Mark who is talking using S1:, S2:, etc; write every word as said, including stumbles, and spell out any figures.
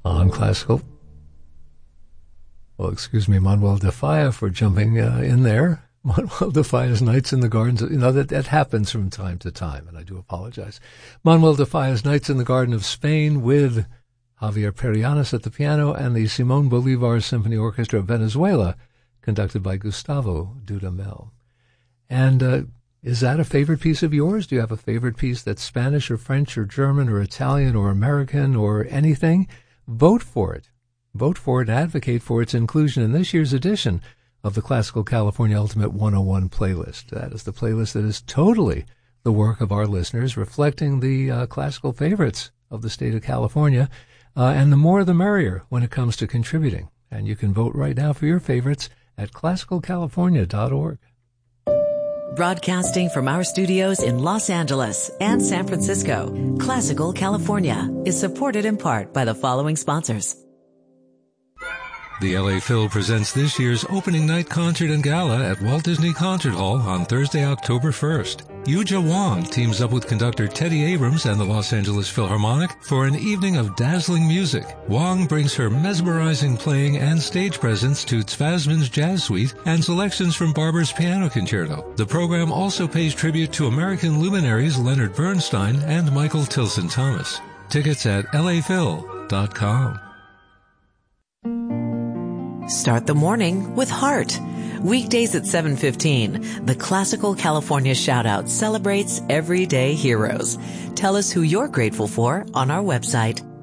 S1: on Classical. Well, excuse me, Manuel de Falla, for jumping uh, in there. Manuel de Falla's Nights in the Gardens. You know, that, that happens from time to time, and I do apologize. Manuel de Falla's Nights in the Garden of Spain with Javier Perianis at the piano and the Simón Bolívar Symphony Orchestra of Venezuela, conducted by Gustavo Dudamel. And uh, is that a favorite piece of yours? Do you have a favorite piece that's Spanish or French or German or Italian or American or anything? Vote for it. Vote for it and advocate for its inclusion in this year's edition of the Classical California Ultimate one oh one playlist. That is the playlist that is totally the work of our listeners, reflecting the uh, classical favorites of the state of California. Uh, and the more the merrier when it comes to contributing. And you can vote right now for your favorites at classical california dot org.
S2: Broadcasting from our studios in Los Angeles and San Francisco, Classical California is supported in part by the following sponsors.
S3: The L A Phil presents this year's opening night concert and gala at Walt Disney Concert Hall on Thursday, October first. Yuja Wong teams up with conductor Teddy Abrams and the Los Angeles Philharmonic for an evening of dazzling music. Wong brings her mesmerizing playing and stage presence to Tzvazman's Jazz Suite and selections from Barber's Piano Concerto. The program also pays tribute to American luminaries Leonard Bernstein and Michael Tilson Thomas. Tickets at L A Phil dot com.
S2: Start the morning with heart. Weekdays at seven fifteen, the Classical California Shoutout celebrates everyday heroes. Tell us who you're grateful for on our website,